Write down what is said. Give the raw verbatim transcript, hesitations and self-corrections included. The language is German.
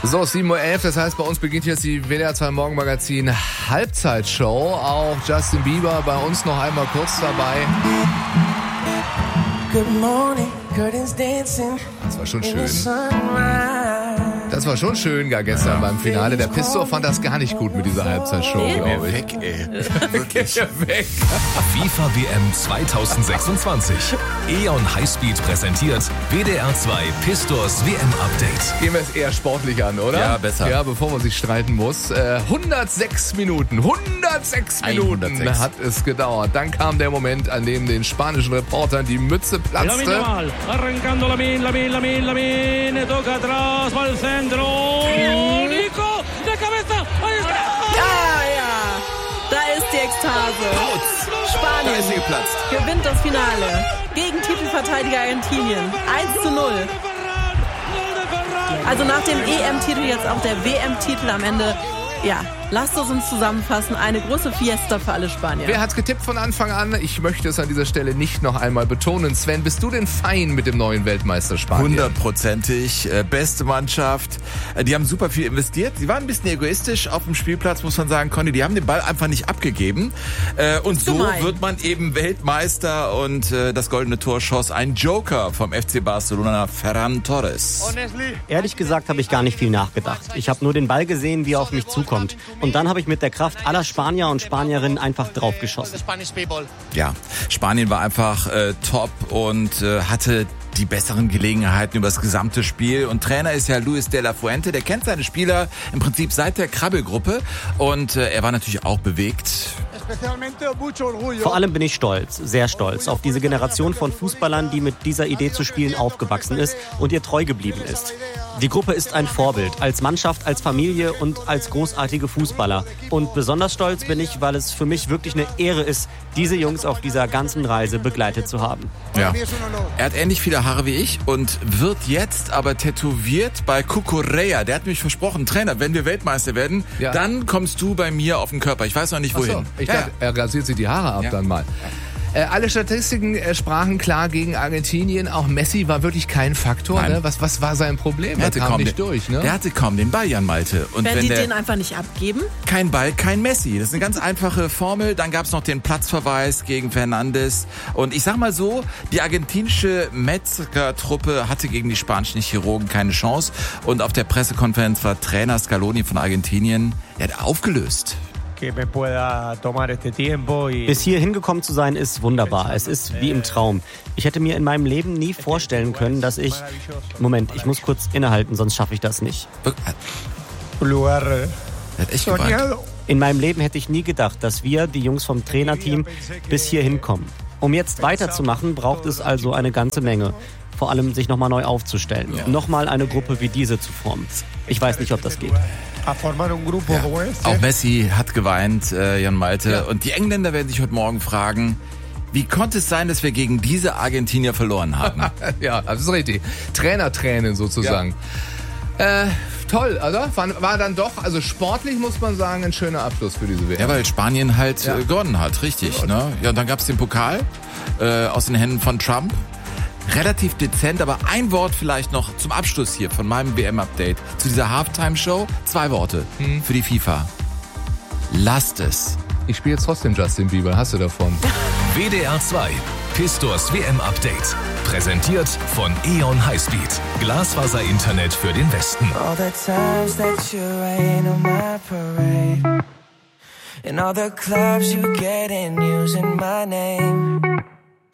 So, sieben Uhr elf, das heißt, bei uns beginnt jetzt die W D R zwei Morgenmagazin Halbzeitshow. Auch Justin Bieber bei uns noch einmal kurz dabei. Good morning, curtains dancing. Das war schon schön. Das war schon schön, gar gestern beim Finale. Der Pistor fand das gar nicht gut mit dieser Halbzeitshow, glaube ich. Weg, ey. Wirklich. Weg. FIFA W M zwanzig sechsundzwanzig. E.ON Highspeed präsentiert W D R zwei Pistors W M-Update. Gehen wir es eher sportlich an, oder? Ja, besser. Ja, bevor man sich streiten muss. Äh, hundertsechs Minuten, hundertsechs Minuten hundertsechs hat es gedauert. Dann kam der Moment, an dem den spanischen Reportern die Mütze platzte. Arrancando Lamine, Lamine, Lamine, Lamine, toca atrás, va al centro, Nico, de cabeza, ahí está! Ja, ja, da ist die Ekstase. Spanien Da ist sie geplatzt. gewinnt das Finale gegen Titelverteidiger Argentinien. eins zu null. Also nach dem E M-Titel jetzt auch der W M-Titel am Ende. Ja, lasst es uns zusammenfassen. Eine große Fiesta für alle Spanier. Wer hat's getippt von Anfang an? Ich möchte es an dieser Stelle nicht noch einmal betonen. Sven, bist du denn fein mit dem neuen Weltmeister Spanien? Hundertprozentig. Äh, beste Mannschaft. Äh, die haben super viel investiert. Sie waren ein bisschen egoistisch auf dem Spielplatz, muss man sagen, Conny. Die haben den Ball einfach nicht abgegeben. Äh, und so gemein. wird man eben Weltmeister. Und äh, das goldene Tor schoss ein Joker vom F C Barcelona, Ferran Torres. Ehrlich gesagt habe ich gar nicht viel nachgedacht. Ich habe nur den Ball gesehen, wie er auf mich zukommt. Und dann habe ich mit der Kraft aller Spanier und Spanierinnen einfach draufgeschossen. Ja, Spanien war einfach äh, top und äh, hatte die besseren Gelegenheiten über das gesamte Spiel. Und Trainer ist ja Luis de la Fuente. Der kennt seine Spieler im Prinzip seit der Krabbelgruppe. Und äh, er war natürlich auch bewegt. Vor allem bin ich stolz, sehr stolz, auf diese Generation von Fußballern, die mit dieser Idee zu spielen aufgewachsen ist und ihr treu geblieben ist. Die Gruppe ist ein Vorbild, als Mannschaft, als Familie und als großartige Fußballer. Und besonders stolz bin ich, weil es für mich wirklich eine Ehre ist, diese Jungs auf dieser ganzen Reise begleitet zu haben. Ja. Er hat ähnlich viele Haare wie ich und wird jetzt aber tätowiert bei Cucurella. Der hat mich versprochen, Trainer, wenn wir Weltmeister werden, Ja. dann kommst du bei mir auf den Körper. Ich weiß noch nicht, wohin. Ach so, ich Ja, dachte, er rasiert sich die Haare ab Ja. dann mal. Äh, alle Statistiken äh, sprachen klar gegen Argentinien. Auch Messi war wirklich kein Faktor. Nein. Ne? Was, was war sein Problem? Der Er hatte, kam kaum nicht den, durch. Ne? der hatte kaum den Ball, Jan Malte. Und Werden wenn die der, den einfach nicht abgeben? kein Ball, kein Messi. Das ist eine ganz einfache Formel. Dann gab es noch den Platzverweis gegen Fernandes. Und ich sag mal so, die argentinische Metzger-Truppe hatte gegen die spanischen Chirurgen keine Chance. Und auf der Pressekonferenz war Trainer Scaloni von Argentinien, der hat aufgelöst. Bis hier hingekommen zu sein, ist wunderbar. Es ist wie im Traum. Ich hätte mir in meinem Leben nie vorstellen können, dass ich... Moment, ich muss kurz innehalten, sonst schaffe ich das nicht. Er hat echt geweint. In meinem Leben hätte ich nie gedacht, dass wir, die Jungs vom Trainerteam, bis hier hinkommen. Um jetzt weiterzumachen, braucht es also eine ganze Menge. Vor allem sich nochmal neu aufzustellen. Ja. Nochmal eine Gruppe wie diese zu formen. Ich weiß nicht, ob das geht. Ja. Auch Messi hat geweint, äh, Jan Malte. Ja. Und die Engländer werden sich heute Morgen fragen, wie konnte es sein, dass wir gegen diese Argentinier verloren haben? Ja, das ist richtig. Trainertränen sozusagen. Äh, toll, oder? War, war dann doch, also sportlich muss man sagen, ein schöner Abschluss für diese W M. Ja, weil Spanien halt Ja. äh, gewonnen hat, richtig. Ne? Ja, und dann gab's den Pokal äh, aus den Händen von Trump. Relativ dezent, aber ein Wort vielleicht noch zum Abschluss hier von meinem W M-Update zu dieser Halftime-Show. Zwei Worte Hm. für die FIFA. Lasst es. Ich spiele jetzt trotzdem Justin Bieber, hast du davon? W D R zwei Pistors W M-Update. Präsentiert von E.ON Highspeed. Glasfaser-Internet für den Westen. All the times that you rain on my parade, and all the clubs you get in using my name.